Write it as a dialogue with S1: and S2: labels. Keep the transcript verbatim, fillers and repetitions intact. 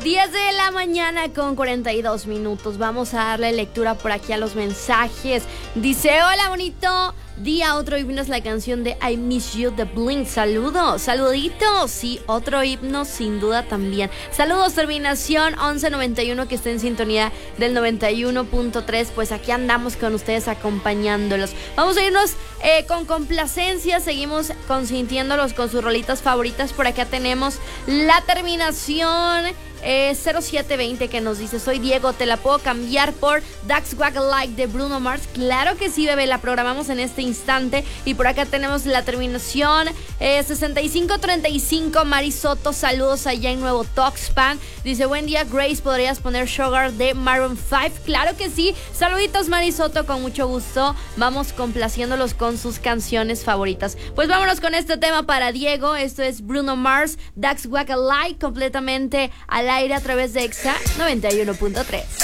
S1: diez de la mañana con cuarenta y dos minutos. Vamos a darle lectura por aquí a los mensajes. Dice, hola bonito día, otro himno es la canción de I Miss You de Blink. Saludos, saluditos. Sí, otro himno sin duda también. Saludos, terminación once noventa y uno, que está en sintonía del noventa y uno punto tres. Pues aquí andamos con ustedes acompañándolos. Vamos a irnos eh, con complacencia. Seguimos consintiéndolos con sus rolitas favoritas. Por acá tenemos la terminación Eh, cero siete veinte, que nos dice, soy Diego, ¿te la puedo cambiar por That's What I Like de Bruno Mars? Claro que sí, bebé, la programamos en este instante. Y por acá tenemos la terminación eh, sesenta y cinco treinta y cinco, Mari Soto, saludos allá en Nuevo Tuxpan. Dice, buen día Grace, ¿podrías poner Sugar de Maroon cinco? Claro que sí, saluditos Mari Soto, con mucho gusto. Vamos complaciéndolos con sus canciones favoritas. Pues vámonos con este tema para Diego. Esto es Bruno Mars, That's What I Like, completamente al aire a través de Exa noventa y uno punto tres.